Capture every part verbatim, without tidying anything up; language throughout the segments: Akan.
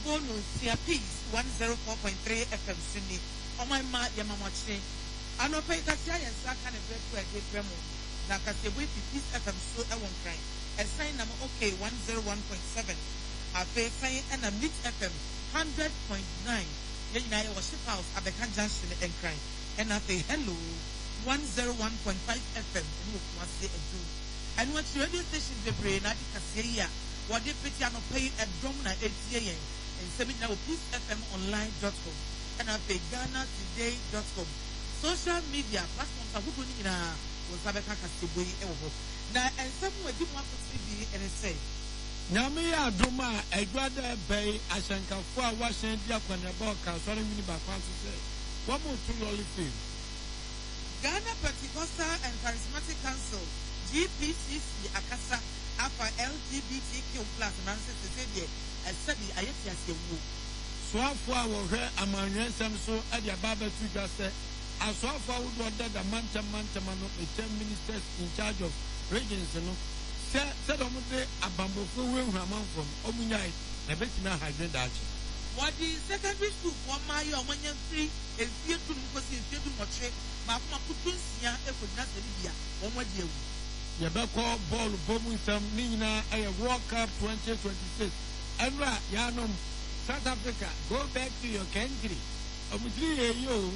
phone no sia peace one oh four point three F M Sydney. O my ma ya mamachi. Ano pay kasia yen saka ne bread to a great remo. Na kasia we peace F M so e won cry. A sign number okay one oh one point seven. A pay sign and a mid F M one hundred point nine. Yen na ye worship house Abekan Junction and cry. And a pay hello one oh one point five F M no kwase edu. And what radio station the brain na di kasia what they put you pay a drum na eighty yen and seven now peace F M online dot com and a pay Ghana today dot com. Social media platforms are good in a was Abeka Kasiboy Ewo. Now and some way you want to see and say Nyamia Duma Egwada Bay Ashanka for Washington Diakonabo Council Miniba Council say what more to your film Ghana Pentecostal and Charismatic Council G P C C Akasa Alpha L G B T Q plus Manchester City and study Ayeti as you move. So far, we heard among them so at the Baba to just say, as so far, we order the Manta Manta Mano, the ten ministers in charge of regions, and said on the day a bamboo will Ramon from Omunai, the Betina Hydra Dutch. What is secondary school for my young free and fear to because you feel too much, Mama Kutusia, and for Nasalia, one more deal. Yabako ball bomu some Nina a World Cup twenty twenty-six. Andra Yanom South Africa, go back to your country. Obutri you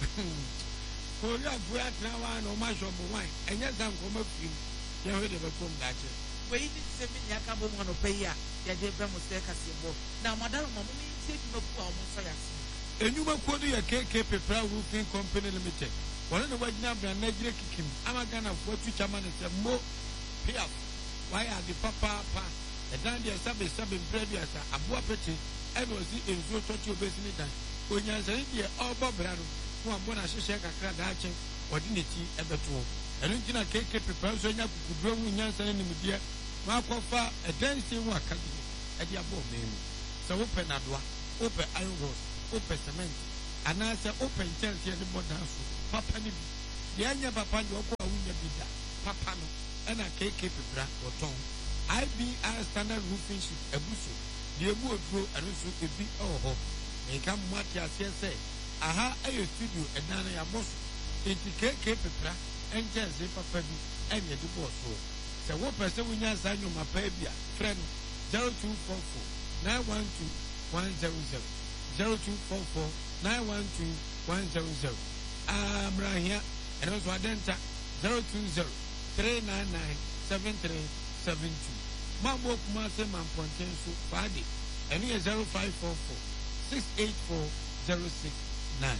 Korea Buat now no much of wine. And yes, I'm come up in you heard of a from that. Wait, seven Yakabo one of Paya, Yadeva Moseka Simbo. Now, Madame Mammy, take no poor Mosayas. And you will quote your K K Pepra Roofing Company Limited. One of the white number and Nigeria kicking. I'm a gun of what you chairman is a more pay up. Why are the papa pa? A dandy sub is sub in previous a boa pretty and was in so touch based in it. When you're saying, all Bob Brown, who are born as a shake a crowd action or dignity at the two. And in a cake preparation, you could grow in Yansan in the media. Marco far a dancing work at the above name. So open Adwa, open iron rose, open cement, and answer open Chelsea and the modern. Papa ni the anya papa you go awunya bida papa no and a K K Pepra or Tom I B R standard roofing sheet ebuso the ebu odro and so ebi oh e come Matthias here say aha ayo studio and nana ya boss into K K Pepra and just papa bi and you do boss so so what person we nya san you mapa bia friend zero two four four nine one two one zero zero zero two four four nine one two one zero zero I'm right here, and also Adenta zero two zero three nine nine seven three seven two. Mambo Kumase Mampontensu Fadi, and here zero five four four six eight four zero six nine.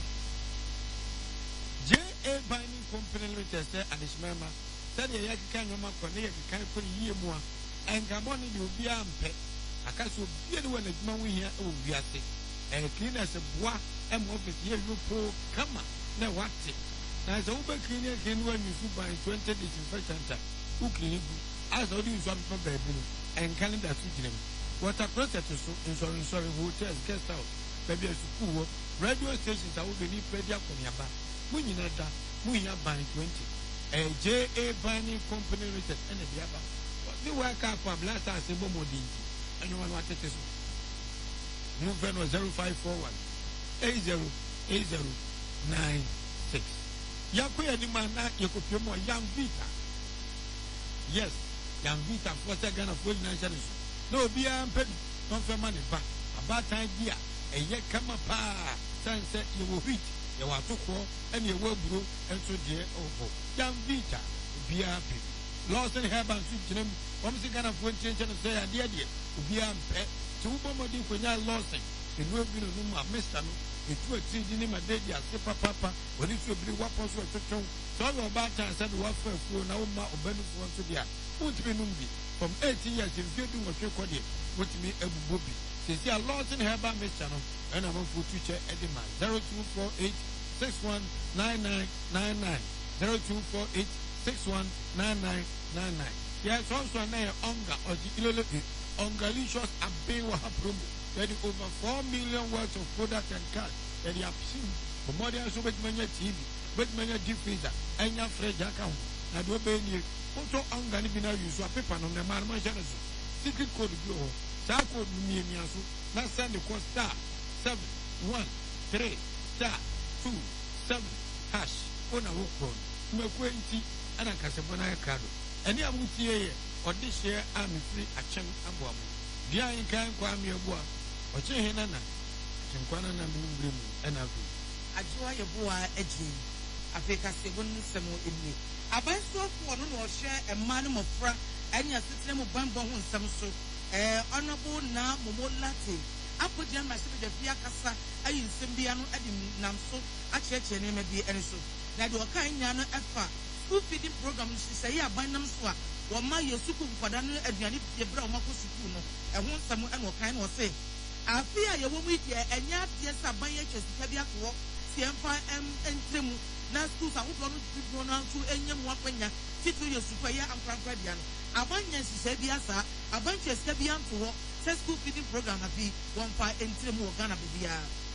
J A Binding Company Limited said, and this member said, "You can't remember, you can't put a year more, and Gaboni will be a pet. I can't so be the one that we here will be at it, and clean as a bois and office here, you poor come on." Now what? Now the Uber cleaner can when you buy twenty disinfectant. Who clean it? As all these one from baby and calendar to them. What a process in sorry, sorry, hotels, guest house, baby, school, radio stations. I will be media from Yaba. Muninata, Muya buying twenty. A J A Binding Company Limited and a Yaba. The work up for blast as a bomodin. And you want what it is? Move on zero five four one eight zero eight zero. Nine six. Yakuya ni mana yakupimo Young Vita. Yes, Young Vita for second of full national. No be a pet, don't for money back. About idea, and yet come up, sunset you will reach. You are too cool, and you will grow, and so dear over. Young Vita, be happy. Lost and have and switch them. One second of one change and say, dear dear, be a pet. Two more when you lost it. The no be no Mister it was in my daddy as a papa when it will be what was to tell. So about time said what for now or benefit to the won't be numbi from eighty years in building what you call it, what me a booby. Since you are lost in her by Mister and I'm for teacher Eddie Man zero two four eight six one nine nine nine nine zero two four eight six one nine nine nine nine. Yes, also a name Onga or the Ilologi Ongalicious Abewa promo. There is over four million worth of products and cars that you have seen. For more than so much money T V, but many deep freezer, and your fresh account. I do obey you. Also, I'm going to be now use a paper on the man. Secret code saa code ni ni aso na send the code star seven one three star two seven hash ona wo kron mekwe nti ana kasebo na kado eni amutie ye odi share am free achem aboamo dia yin kan kwa me aboa o che he nana chenkwana na mbumbre mu ena bi ajiwa ye boa eji afeka sebo nsemo eni abanso fo no no hye emma no mofra anya setene mu banbon ho nsem so eh honorable na momo lati apogya ma se de bia kasa ayi nsem bia no ade nam so akyerɛkyerɛ ne ma bi ene so na de okan nya no efa school feeding program sise ya ban nam so a wo ma ye suku nkwada no aduane bia bra wo makɔ suku no ɛho nsem ene okan no se afi a ye wo mu die enya tie sa ban ye twɛ sika bia to tiemfa em entremu na school sa wo no no na so enya mu akwanya titu ye suku ya ankwankwa bia no abanya sise bia sa abanya sika bia nto ho school feeding program afi one fa entremu Ghana bia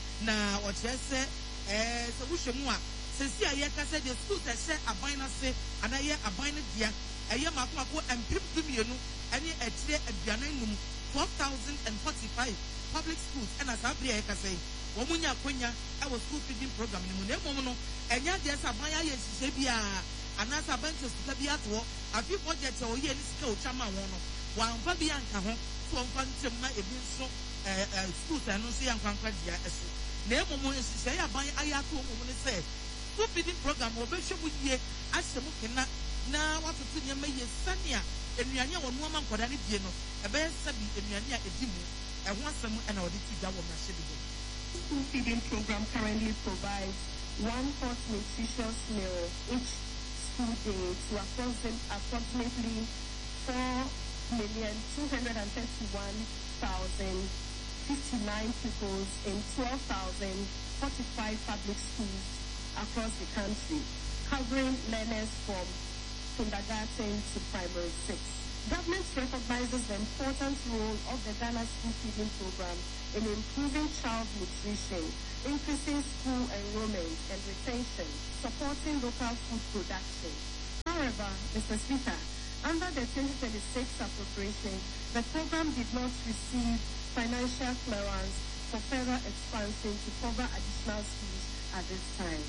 na o kyerɛ eh so wo hwɛ mu a sesi a ye ka sɛ the school sɛ hyɛ aban na se ana ye aban na dia ɛyɛ makomako empim dumienu ɛne ɛkyerɛ aduane num twelve thousand forty-five public schools ɛna saa bia ye ka sɛ wo munya akonya ɛwɔ school feeding program ni mu na mmom no ɛnya deɛ sɛ aban ayɛ hyehyɛ bia ana sɛ aban kyerɛ sika bia to afi budget o ye ni sika o chama won no wanfa bia nka ho so mfa ntem na ebi nso eh eh schools anu so ya nkwankwa dia eso na emomo nsise ya ban ayato omo ne se school feeding program obehwe mu yie asɛ mu kena na watoto nyama yie sania enuane a wɔn ama nkɔda ne die no ɛbɛyɛ sabi enuane a edi mu ɛho asɛm ɛna wɔde ti da wɔ na hyɛ bi. School feeding program currently provides one hot nutritious meal each school day to approximately four million two hundred thirty-one thousand fifty-nine pupils in twelve thousand forty-five public schools across the country, covering learners from kindergarten to primary six. Government recognizes the important role of the Ghana School Feeding Program in improving child nutrition, increasing school enrollment and retention, supporting local food production. However, Mister Speaker, under the twenty twenty-six appropriation, the program did not receive financial clearance for further expansion to cover additional schools at this time.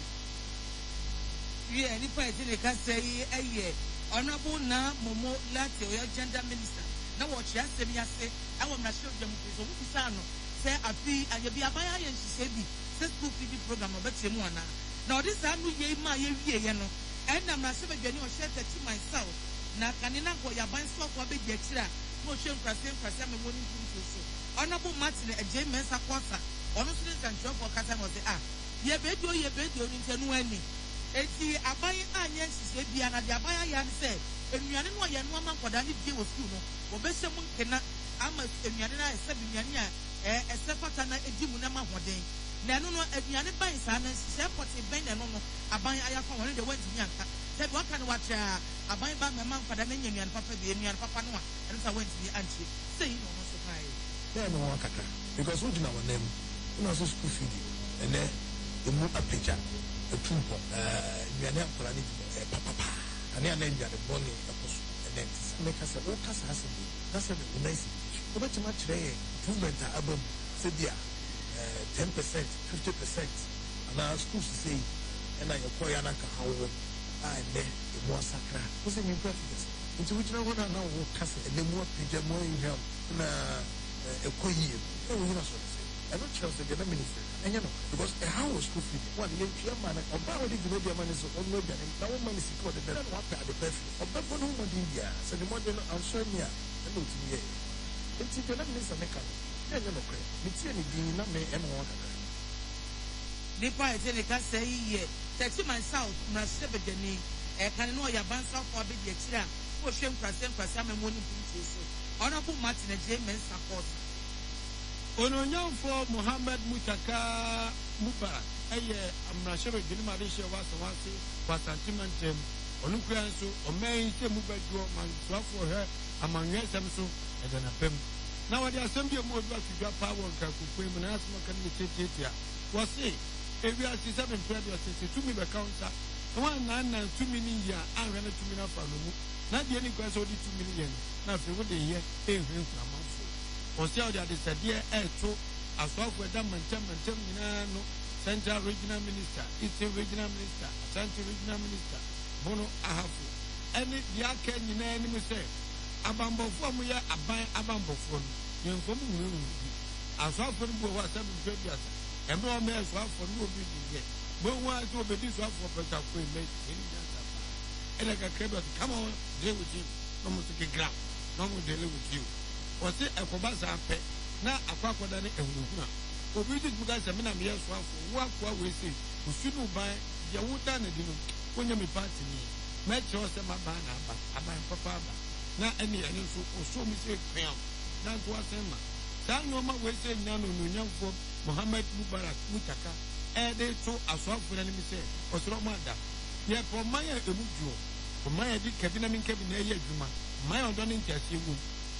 Yeah, any point in the say, eh, Honorable na Momo Lati, or gender minister. Now, what she has said, I say, I want to show them so we can say, I feel, and you be a buyer, and she said, this school feeding program of Betsimwana. Now, this time we gave my year, you know, and I'm not sure if you know, share that to myself. Na kanina kwa ya ban so kwa be jetira mo hwe nkrase nkrase me woni ntu so honorable Martin eje mensa kwasa ono so ne sancho for kasa mo say ah ye be dio ye be dio ni ntenu ani eti aban anya sise bia na de aban ya se enuane no ye no ama nkoda ne die wo school no wo be se mu nkena ama enuane na ese binuane a eh ese pata na edi mu na ma hoden na no no enuane ban sa na sise poti ben na no no aban aya fa woni de wanti nyanka said what can watch a buy back my man for the name and papa the and papa no and so went to the auntie say no no surprise yeah no one kaka because we do our name you know so school feeding and then the more a picture a tumpo uh you are not planning papa and then you are the bonnie and then make us a what has that's a nice but much today movement album said yeah ten percent fifty percent and our schools say and I acquire how and then it was sacred. Was it in preference? Into which I want to know what castle and then more picture more in help a coin. Oh, you know, so to say. I don't trust the minister. And you know, because a house school feed one young man or power did the media man is on no gun. Now one is equal to the one at the preference. Or but one who India, so the modern answer me. I know to me. It's the minister make up. Then you know, it's any dinner may and one. The part in the case say, thirty miles south, Mrasebe Jenny, a canoe, a band south for big extra, for shame, Prasem, Prasam, and one in Honorable Martin and James support. Ono for Muhammad Mutaka Muba, a year, Mrasebe Jenny Marisha was a once, was sentimentum, Onukuanso, or May Muba, man, swap for her among yes, and so, and then a pim. Now, the assembly of more to drop power and Kaku, and ask my candidate here. Was it? If you are seven twelve or two million counter, one nine and two million year, I ran a two million for no. Not the only question only two million. Now, if you would hear, a ring from a month. ɔsɛ ɔde adesadeɛ ɛɛto asɔfo ɛda mantam mantam nyinaa no Central Regional Minister, Eastern Regional Minister, Ashanti Regional Minister, Bono Ahafo. Any the aka nyinaa anim sɛ abambɔfoɔ a moyɛ aban abambɔfoɔ no yɛmfam nwunu asɔfo no bi wɔ hɔ a sɛ bɛbɛ bi asa ɛmɛ ɔmɛ asɔfo no obi di yɛ bɔn wɔn a sɛ obɛdi asɔfo pɛtafo yi mɛ ɛni dansa paa ɛna kakra bi ɔsɛ come on deal with him na ɔmo so kekra na ɔmo deal with you ɔsɛ ɛkɔba saa pɛ na akɔ akɔda ne ɛhunuhuna obi di buga sɛ mena meyɛ asɔfo wo akoa wɔ ese osu no ban yɛ wo da na di no wonya me party ni mɛkyerɛ sɛ maba na aba aban papa aba na ɛne ɛne nso ɔso mu sɛ kwan na nto asɛm ma saa nneɛma wɔ ese nyina no nonyamfo Mohammed Mubarak Mutaka ɛde to asɔfo na nim sɛ ɔsoro mu ada yɛ pɔ man a emu dwo ɔman a di kabina min kabina ɛyɛ adwuma man a ɔdɔ ne ntiaseɛ wom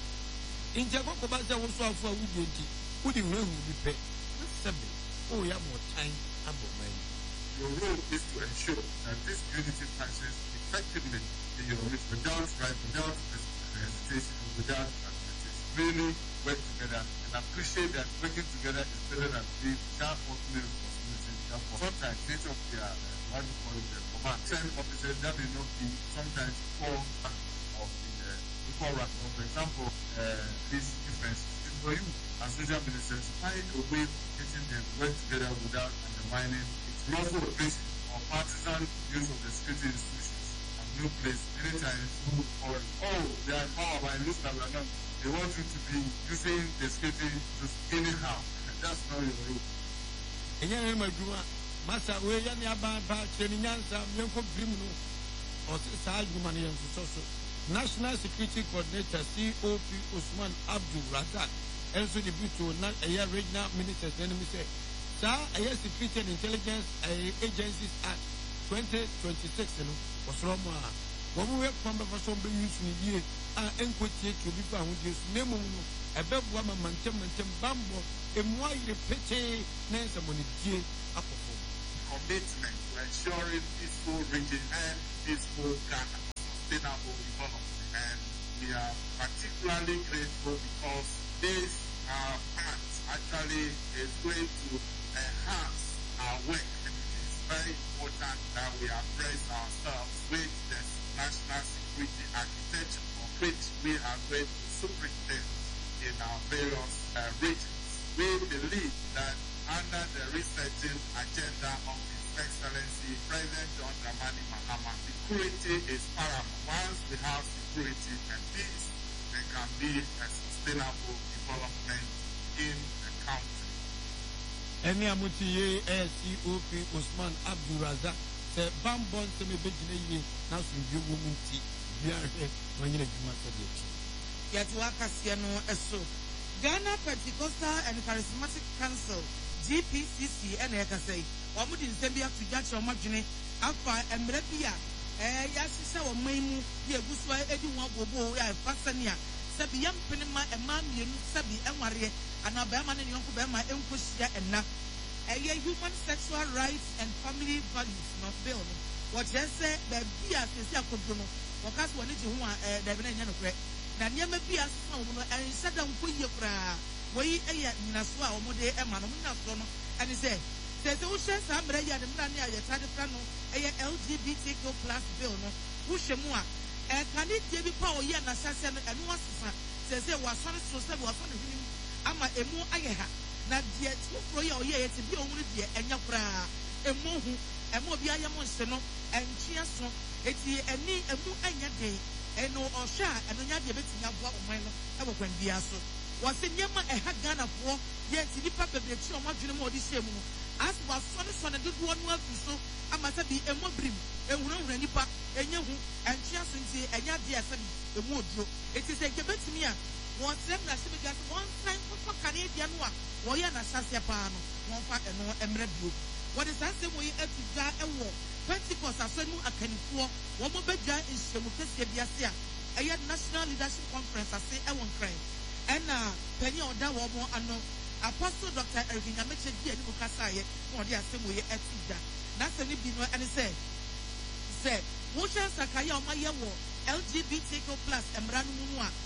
nkyɛ kɔkɔ ba sɛ woso afo a wudi nti wodi hurahu bi pɛ na sɛbe o ya mo tan abɔ man. Your role is to ensure that this unity passes effectively in your midst without strife, without hesitation, without argumentation. Really work together and appreciate that working together is better than being without ultimate responsibility. Therefore, sometimes nature of their uh, what we call it the command. Ten officers that may not be sometimes four of the uh, equal rank. For example, uh, these differences. For you, as social ministers, find a way of getting them to work together without undermining its lawful operation or partisan use of the security institutions and no place. Many times, or oh, they are power by this that we are not. They want you to be using the security to anyhow. And that's not your role. And you know, my Juma, Massa, we are near Bamba, Cheninyansa, Yanko Grimno, or Sal Gumanian Social National Security Coordinator C O P Usman Abdul Razak. Also the to not a year regional ministers enemy say sir a year security and intelligence agencies act twenty twenty-six no was from one we come for some use in year and enquete to be found this name a beb woman mantem mantem bambo a more repete name money dear up commitment to ensuring peaceful region and peaceful Ghana sustainable development, and we are particularly grateful because this uh, act actually is going to enhance our work, and it is very important that we abreast ourselves with the national security architecture of which we are going to superintend in our various uh, regions. We believe that under the resetting agenda of His Excellency President John Dramani Mahama, security is paramount. Once we have security and peace, there can be a sustainable development in the country. Any amuti A C O P Usman Abdul Razak said Bambon to me Bejine now some you woman tea. We are here when you do Yet Wakasiano Eso Ghana Pentecostal and Charismatic Council G P C C and Ekase Wamudi Zambia to judge or Magine Alpha and Rebia Eh Yasisa or Maimu Yaguswa Eddie Wabobo Fasania Sabi Yam Penema and Mami Sabi and Marie and Abama and Yonko Bama and Kushia and Na a human sexual rights and family values not bill. What just said that Bia is Yakobuno, or Cas one is who are the Venetian of Red. Nanyama Bia and said down Puyakra, way a Naswa or Mode Emanona, and he said, There's ocean Sabrea and Mania Yatano, a L G B T Q plus bill, Ushamua. And can it be power yan assassin and one says there was one so several of him. I'm a more ayaha. Not yet, for your year to be only dear and your bra. A mohu, a more be a monster, and chiason, it's a knee a more anya day, and no or sha, and no yard bit in your block of mine, ever when be aso. Was in Yama a had gun of war, yet the papa be a chill much more this same. As was son son and good one well to so, I must be a more brim. And we don't really pack and you and just say and yet the mood. It is a debate to me. One time I see got one time for Canadian one. Wayana Sasia Pano, one fat and no embryo. What is that same way at the guy and war? Pentecost are so a can for one more bedja in Shemukesia Biasia. A yet national leadership conference, I say, I won't cry. And uh, Penny or Dawo and no Apostle Doctor Irving, I mentioned here in Mukasai, or the same way at the that's a little bit and say. Said, Wosha Sakaya Maya War, L G B T Q plus and Branumua.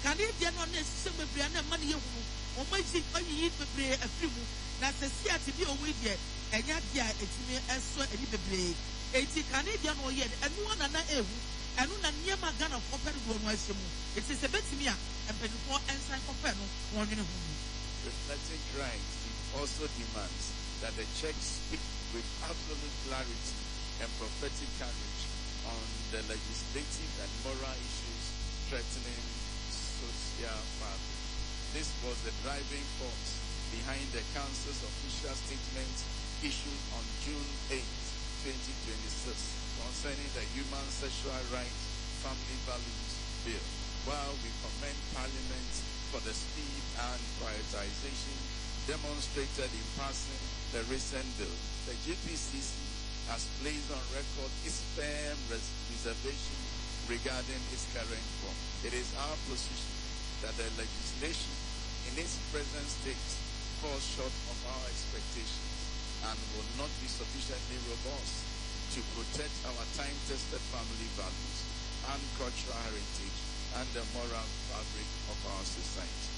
Canadian on a summer brand and money. O my see only eat bebre a few. That's a sea to be away there. And yet, yeah, it's me as so a little bit. Eighty Canadian or yet, and one another. And when near my gun of copper go no it is a bit me and before ensign copper no one in a home. Reflecting Christ also demands that the church speak with absolute clarity and prophetic courage on the legislative and moral issues threatening social fabric. This was the driving force behind the Council's official statement issued on June eighth, twenty twenty-six concerning the Human Sexual Rights Family Values Bill. While we commend Parliament for the speed and prioritization demonstrated in passing the recent bill, the G P C C has placed on record its firm res- reservation regarding its current form. It is our position that the legislation in its present state falls short of our expectations and will not be sufficiently robust to protect our time-tested family values and cultural heritage and the moral fabric of our society.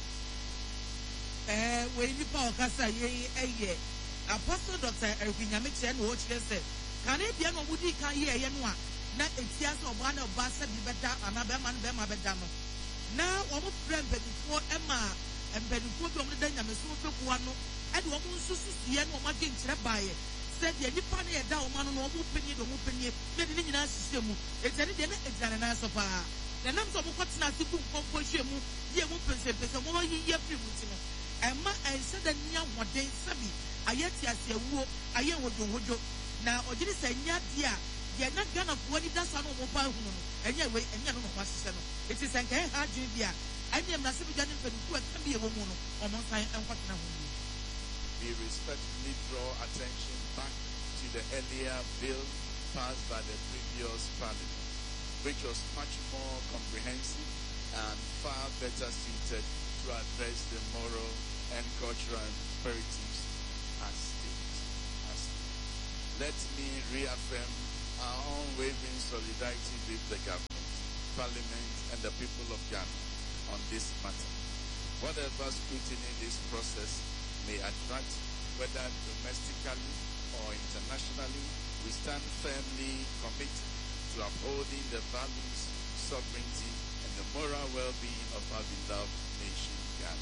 Eh, when you talk as a ye, Apostle Doctor Eric Nyamiche and watch yourself. Canadian or would he can hear Yanua? Not a tears of one of Bassa be better, another man, Bema Bedano. Now, one of friend before Emma and before the Dynamic one, and one who suits the end of my game by it. Said the Nipani a down man or opening the opening, made in a system. It's any dinner, it's an answer. The numbers of what's not to composition, dear woman, said, there's a more year primitive. Emma and said that near one day, Sabi, I yet see a war, I am with the wood. Now, or did it say, yeah, dear, you're not gonna what it does on a mobile home, and yet, and you don't know what's the it is a gay hard idea. I am not simply done who can be a woman or more time and what now. We respectfully draw attention back to the earlier bill passed by the previous Parliament, which was much more comprehensive and far better suited to address the moral and cultural imperatives as state. As Let me reaffirm our unwavering solidarity with the government, Parliament, and the people of Ghana on this matter. Whatever scrutiny this process may attract, whether domestically or internationally, we stand firmly committed to upholding the values, sovereignty, and the moral well-being of our beloved nation, Ghana.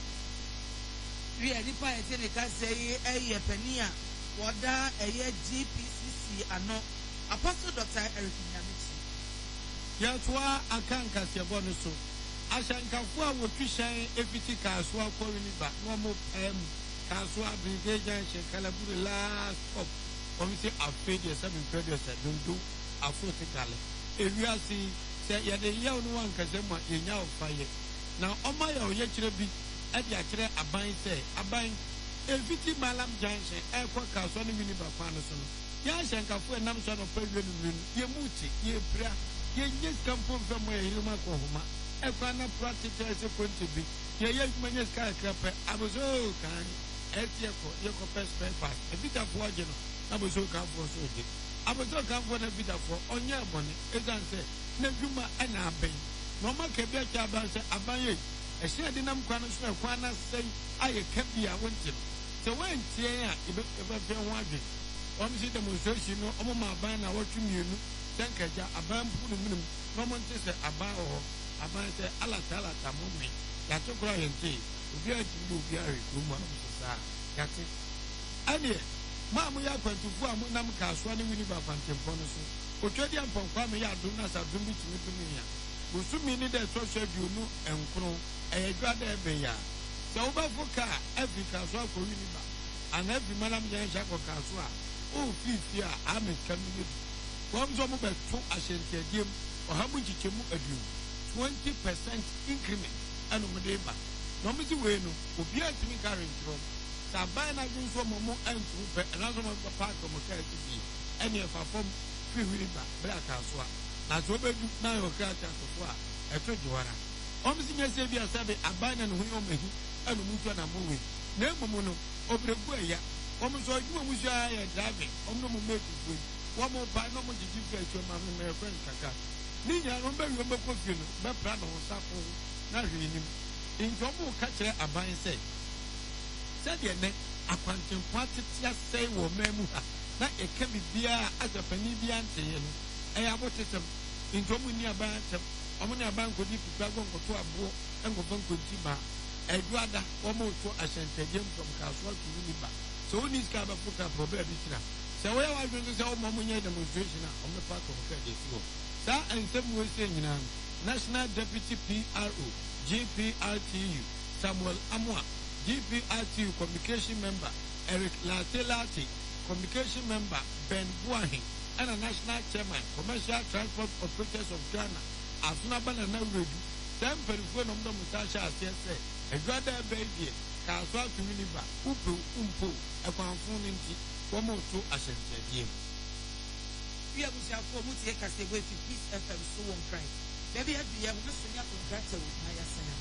We are the party that say a penia, wada a G P C C, and no Apostle Doctor Eric Nyamiche. Yatwa akanka siabonuso. Ashankafua wotushan efiti kaswa koriniba. Nomo em kaswa brigade shekalaburi last up. Omisi afraid yourself in previous don't do afotikale. If you are see say ya de ya onu wan kasema yenya ofaye. Now oma ya oyechire bi e dia kire aban say aban efiti malam junction e kwa kaswa ni mini ba kwano so no. Ya shankafua enam so no previous ni ye muti ye bra ye nye kampo famo ye hiruma ko homa. Ekwana practical se kwenti bi ye ye manye sky krape abuzo kan etieko ye ko spare part e bita fo aje no abuzo kan fo so je abuzo kan fo na bita fo onye ebone ezan se na dwuma ana aben no ma ke bia cha ban se aban ye e hye de nam kwana so ekwana sen aye ka bia wonti no se wentie a e be fe ho adwe om si demonstration no omo ma aban na wotwe mienu senkaja aban pu no minum no mo nte se aban o aban se ala tala tamumi ya tokura yente obi ajimbu obi ari kuma sa yate ane ma mu ya kwantufu amu nam ka so ne wini ba kwantempo no so otwadi amponkwa me ya dum na sa dum bi timi tumi ya usumi ni de so so aduonu enkro e dwada ebe ya se wo ba foka afrika so akọ wini ba ana bi manam ya sha ko ka so a o fifi a ameka mi ni wo mzo mo be to ahyentiadiem o ha mu chichemu aduonu twenty percent increment and Modeba. No, Mister Wayno, will be at me carrying from Sabana goes from Momo and Trooper, and other of the park of Mokai to be any of our form free river, black house. As Robert now or cat at the floor, I told you what. Almost in your Sabia Sabe, abandon Huyome and Mutuana moving. No mono, over the way, almost all you was your eye driving, on no more making good. One more by no more to give your mamma, my friend Kaka. Nina, remember your book of you, but plan on Sapo. na hwee nim nti ɔmo ka kyerɛ aban sɛ sɛdeɛ nɛ akwankyempo atete asɛe wɔ ɔman mu ha na ɛka biribiara asɛ panin biara nteeɛ no ɛyɛ abotesɛm nti ɔmo nni aban atɛm ɔmo ne aban nkɔdi pipia gɔ nkɔto aboɔ nkɔfa nkɔnti baa ɛduada ɔmo to ahyɛntɛdeɛ mfam kaasoa tumi ni ba sɛ wonni sika bɛfo ka prɔbɛ bi kyina sɛ woyɛ w'adwene nso sɛ ɔmo ɔmo nyɛ demonstration a ɔmo fa akɔ hɔ de si hɔ saa nsɛm wɔ sɛ nyinaa no National Deputy P R O G P R T U Samuel Amoa G P R T U Communication Member Eric Latelati Communication Member Ben Buahin and a National Chairman Commercial Transport Operators of Ghana Asunabana Redu Sam Perifuan of the Mutasha Asiase Eduardo Baby Kaswa Tuminiba Upu Umpu a confounding Womo to Ascent. We are going to Mutia Casaway to Peace F M so on cry. Baby, I be able to swing up on Grata with my Asana.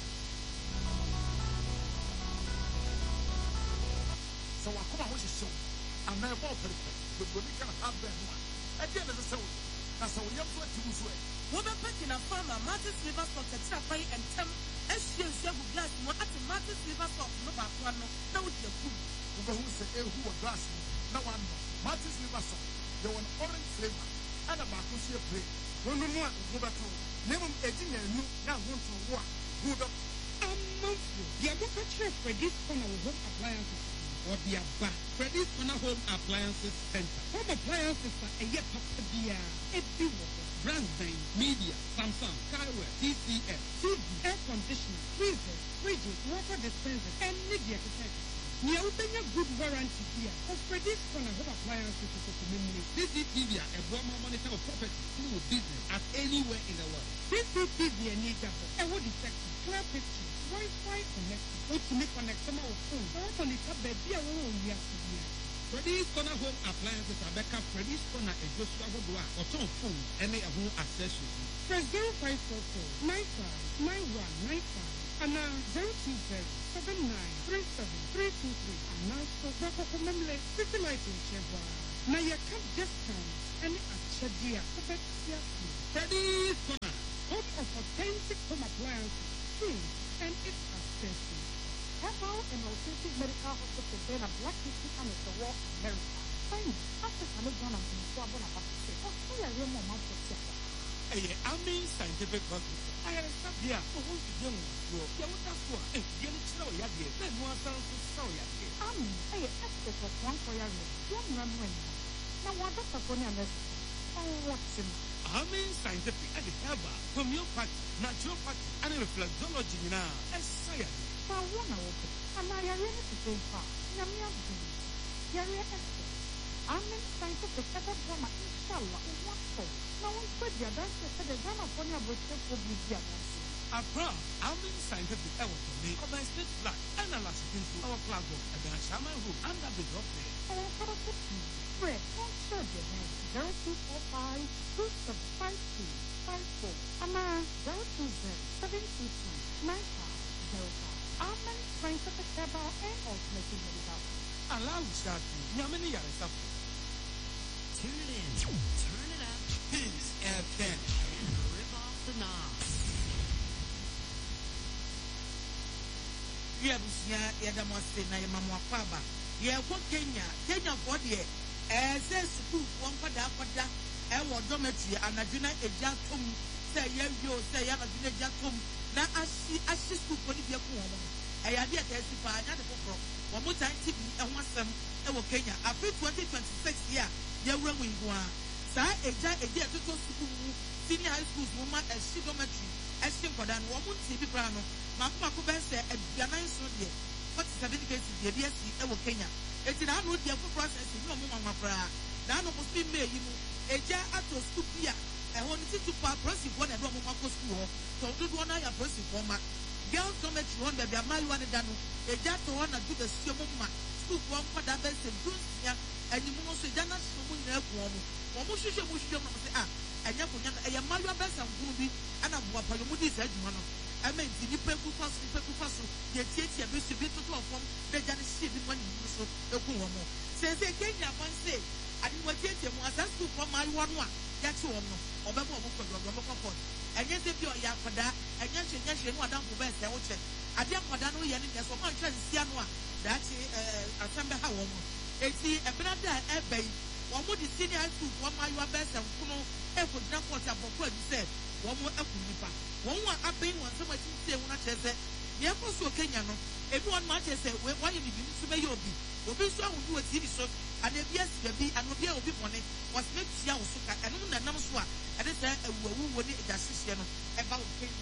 So I come out with you soon. I'm not about to but we can have them one. Again, as a soul. That's how we have to do so. Woman packing a farmer, Martin Silver Stock, a trapper, and Tem, as she and Shabu Glass, one at the Martin Silver Stock, no back one, no, with your food. Who say, who were glass? No one, Martin Silver Stock. There was an orange flavor and a Bakusia play. One more, go back to Never eighteen and you now want to walk. Good up. I'm not the Abuka Chef for this corner of home appliances or the Abba for this corner home appliances center. Home appliances are a yet papa beer, a big brand name, media, Samsung, Carwell, D C L, T V, air conditioner, freezers, fridges, water dispensers, and media detectors. Near opening good warranty here. Of Freddy's corner home appliances to community. C C T V and one monitor of property through business at anywhere in the world. C C T V and nature and what detective, clear pictures, Wi-Fi connected. What to make connect some of phone. All on the tab bed here on the year. Freddy's corner home appliances are back up Freddy's corner and Joshua Hodua or some phone and a home accessories. Press zero five four four nine five nine one nine five and now zero two zero seven nine three seven three two three and now so back up a memory city light in Chevwa. Now you can't discount any at Chedia Freddy's corner home of authentic home appliances, food and its accessories. Herbal and Alternative Medical Hospital there are Black History and the War of America. Find Africa no Ghana in Swabon about to say, oh, we are real more for Seattle. Hey, I mean scientific hospital. I am stuck here for who to do. You want that for a get it slow, yeah, then one sounds so yeah. I mean, I expect was one for your one run when. Now, what does the Pony and oh, what's him? I mean scientific and herbal, homeopathy, naturopathy, and reflexology now. And science. For one hour, and I am ready to say, Yamia Bee, Yaria Esther. I mean, scientific ever drama, inshallah, what for? Now, one put your dance to the drama for your birthday for the Yamas. Abra, I mean scientific ever for me, of my state flat, and a last into our platform, and then Shaman Room, and the big up there. Oh, for a cookie. Fred, don't show your name. zero two four five two seven five two five four. Ama, zero two zero seven two two nine five zero five. Amen, scientific herbal and alternative medical. Allow that to Yamini Yarasa. Tune it in, turn it up, Peace F M, and rip off the knob. Yabusia, Yadamasi, Nayamama Faba. Yago Kenya, Kenya for the air, says school, one for the Aquada, and what dormitory, and Adina Ejatum, say Yago, say Yabadina Jatum. Na ashi ashi school for the Yakum. I had yet testify another for one more time T V and one some Ewo Kenya. After twenty twenty six year, Yawu Wingwa. Sa Eja Eja to school, senior high schools, woman as she dormitory, as simple than one T V Brano. Makuma Kubese at Yana Sunday. What's the certificate the D S C Ewo Kenya? It's in our road, the process, no Mama Bra. Now, no must be made you. Eja at your school here. I want to to pass process one and one more school. So do one I process one. Girls don't make you one baby. I'm my one and done. A just one and do the school school one for that best and do and you must say, Jana, someone there for me. Or most you should say, ah, and you put a Mario best and movie and I'm what you would say, one. I mean, the new people pass, people pass, the theatre, and Mister Bittle from the Janice City when you so the Kuomo. Says again, I want to say, I didn't want theatre was that school from my one one. That's all. Or Babo for the Robocop. And yet, if you are Yapada, and ɛnyɛ hwɛ nyɛ hwɛ no adamfo bɛɛ sɛ wokyɛ adeɛ nkwadaa no yɛ ne deɛ sɛ ɔma nhwɛ nsia no a daakye asɛm bɛha wɔn mu eti ɛbɛrɛ da ɛbɛ yi wɔn mo de senior high school wɔn ayewa bɛɛ sɛ nkono ɛkɔgyina court abɔkɔ adu sɛ wɔn mo ɛko nipa wɔn a abɛn wɔn nsɛm akyi tie wɔn akyerɛ sɛ deɛ ɛkɔ so kenya no ebi wɔn mo akyerɛ sɛ wɔayɛ bibi nso bɛyɛ obi obi nso ahodu wɔ tv so ana ebi asi baabi ana obi a obi bɔne wɔsi bɛtua wɔ so ka ɛnum na nam so a ɛde sɛ awuawu wɔ ne agya hyehyɛ no ɛba wɔ kenya.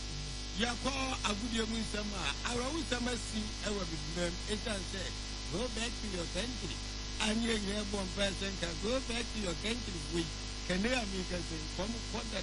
Yɛkɔ agudie mu nsɛm a awerɛwo nsɛm asi ɛwɔ bibirem ɛsiane sɛ go back to your country anyɛ nyina bɔ mpɛ sɛ nka go back to your country wei kɛne amerika sɛ kɔm kɔda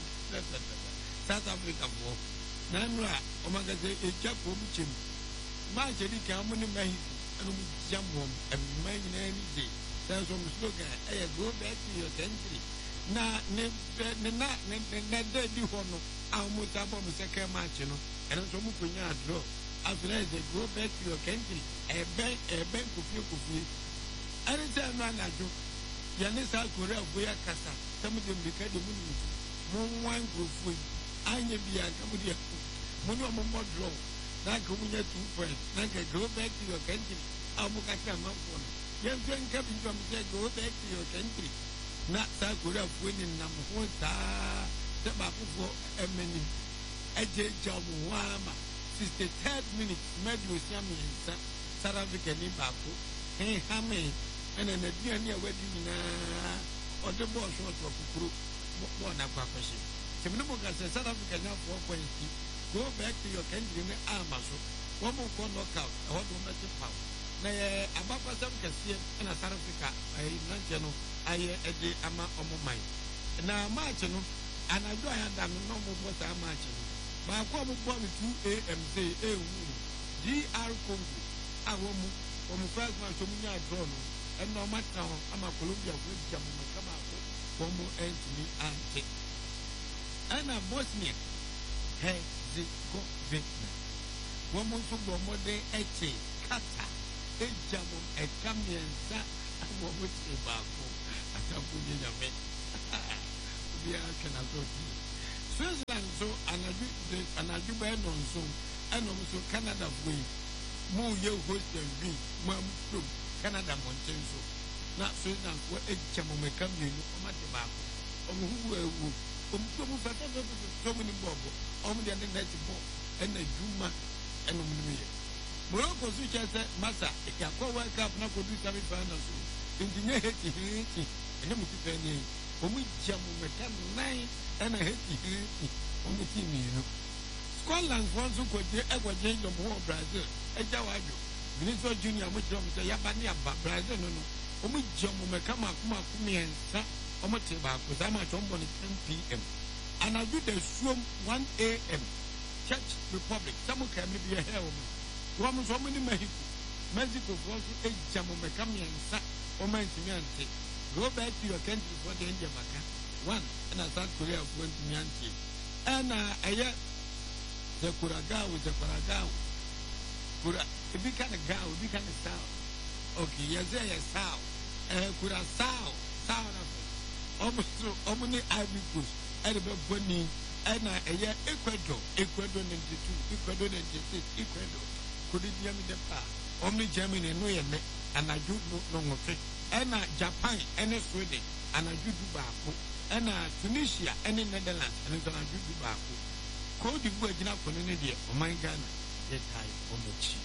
south africa foɔ nano a ɔmaka sɛ ɛtwa kɔm kyɛm maakyɛ di kan mo ne mexico ɛno mu gyam wɔm ɛmma nyinaa ni gye sɛ nso mo slogan ɛyɛ go back to your country na ne ne na ne ne da di hɔ no a wɔn ta bɔ mo sɛ kɛn maakye no ɛno nso mo konya adrɔ afei sɛ go back to your country ɛbɛn ɛbɛn kofie kofie ɛne sɛ ɛno anadwo yɛne saa korea fo yɛ kasa sɛ mo de mbika de mo ne mo mo nwan nkurɔfoɔ yi anyɛ bi anka mo de mo ne ɔmo mmɔ drɔ na anka mo nya two point na anka go back to your country a wɔn kasa amanfoɔ no yɛn fɛ nka bi nka mo sɛ go back to your country na saa koreafoɔ ni nam ho saa sɛ baakofoɔ ɛmɛni ɛgye gya ɔmo ho ama sixty third minute mɛdi osia mmiɛnsa south africa ni baako hehame ɛna n'aduane a wadi nyinaa ɔde bɔɔl so ɔtɔ kukuro bɔɔl n'akɔ akɔhyɛ tɛmɛ ne mo ka sɛ south africa ni afɔ points ti go back to your country ne ama so wɔn mo kɔ knockout ɛhɔ de wɔn ɛte paw na yɛ abakɔsɛm kɛseɛ ɛna south africa ɛyɛ nankyɛ no ayɛ ɛde ama ɔmo man na maakye no anadwo a yɛada no na ɔmo bɔ saa maakye no baako a ɔmo bɔ no two a.m. sɛ ehu D R Congo a wɔn mu wɔn first match ɔmo nya draw no ɛna ɔmo atena hɔ ama Colombia fo agya mo mɛka baako wɔn mo ɛntumi ante ɛna Bosnia Herzegovina wɔn mo nso bɔ ɔmɔden ɛkye Qatar agya mo ɛka mmiɛnsa a wɔn mo te baako atamfo nye nyame obiara twɛn aso ti Switzerland nso anadwo de anadwo bɛyɛ nɔnso ɛna ɔmo nso Canada fo yi mo yɛ host and win mo am from Canada mmɔnten so na Switzerland fo agya mo mɛka mmienu ɔmo ate baako ɔmo ho wu ewu ɔmo so ɔmo fɛfɛɛfɛ so ɔmo ni bɔɔbɔ ɔmo de ɛde net bɔ ɛna dwuma ɛna ɔmo ni yɛ Morocco so kyerɛ sɛ masa yakɔ World Cup na kɔdu semi final so nti nye heti heti ɛnyɛ mo ti fɛ ne ɔmo gya mo mɛka nan ɛna heti heti ɔmo ti mmienu Scotland fo nso kɔgye ɛkɔgye yɔm hɔ Brazil ɛgya wadwo Vinicius Junior mo kyerɛ mo sɛ yaba ne aba Brazil no no ɔmo gya mo mɛka mako mako mmiɛnsa ɔmo te baako saa ma atwa ɔmo bɔ ne ten p.m. anadwo da suom one a.m. Czech Republic sɛ mo kaa mi bi ɛhɛ wɔn wɔn nso ɔmo ne Mexico Mexico fo nso agya mo mɛka mmiɛnsa ɔmo ntumi ante go back to your country for the India maka one ɛna South Korea fo ntumi ante ɛna ɛyɛ sɛ Kuragao sɛ Kuragao kura ebi ka ne gao ebi ka ne sao okay yɛsɛ yɛ sao ɛɛ Kurasao sao na fɛ ɔmo so ɔmo ne Ivory Coast ɛde bɛ bɔ ni ɛna ɛyɛ Ecuador Ecuador ninety two Ecuador ninety six Ecuador kodi diɛ mi de pa ɔmo ne Germany no yɛ nɛ anadwo no no ŋɔtwe ɛna Japan ɛne Sweden anadwo du baako ɛna Tunisia ɛne Netherlands ɛne nso anadwo du baako Cote d'Ivoire gyina kɔne ne deɛ ɔman Ghana yɛ tae ɔmo akyi.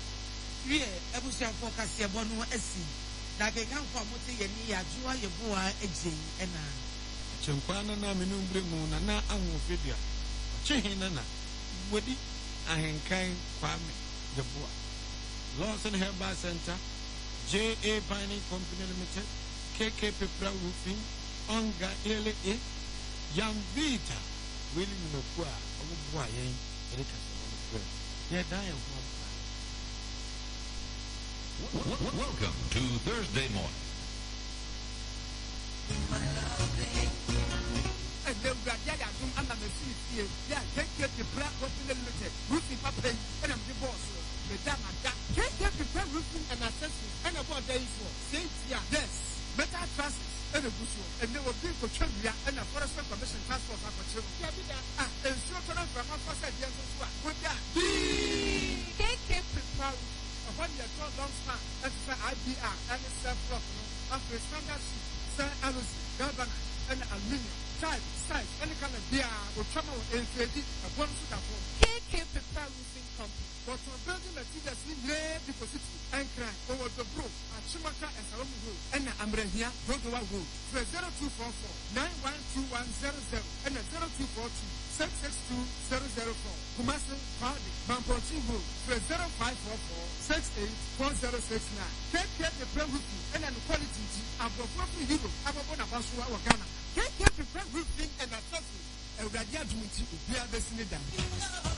wie abusuafoɔ kaseɛbɔ no asi na akenkanfo a mote yɛ ni yɛ adwoa yɛ boa agye yi ɛna kyɛnkwa na na me no mbere mu na na ahoɔfɛ dua ɔkyehe na na wadi ahenkan Kwame Yeboah Lawson Herbal Center J A Mining Company Limited K K Pepra Roofing Onga Ele E Yambita Willie Mnokua Obuwa Yen Erika Sɔrɔ yɛ dan yɛ ho aba. Welcome to Thursday morning. And then we are there at home and I'm a C C A. Yeah, take care of the black company limited. Roofing papa and I'm the boss. The dam and that. Take care of the black roofing and accessories. And about days for safety. Yes. Metal trusses. And a bush. And they were being for Chambia and a forest commission task force. Yeah, ah, and so from my first idea. ɛwɔ long span ɛte sɛ I B R ɛne self rock no afei standard sheet sɛ alusi galvanize ɛne aluminium type size ɛne colour biara otwa ma wɔ efeedi ɛbɔ no so da fam. K K Prepare Roofing Company wɔtɔn building materials ne nyinaa deposit ɛnkran wɔwɔ dobro akyemaka ɛsɛwɔm road ɛna amerɛhia rodowa road frɛ zero two four four nine one two one zero zero ɛna zero two four two six six two zero zero four Kumasi Kwadi Mampɔnkye road frɛ zero five four four six eight four zero six nine K K Prepare Roofing ɛna no quality nti aborɔfo afiri Europe abɔbɔ n'abasoa wɔ Ghana. K K Prepare Roofing and accessories ɛwurade adum nti obiara bɛsi ne dan.